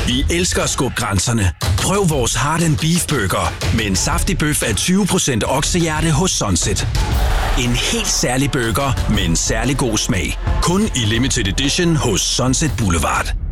Vi elsker at skubbe grænserne. Prøv vores Heart & Beef Burger med en saftig bøf af 20% oksehjerte hos Sunset. En helt særlig burger med en særlig god smag. Kun i Limited Edition hos Sunset Boulevard.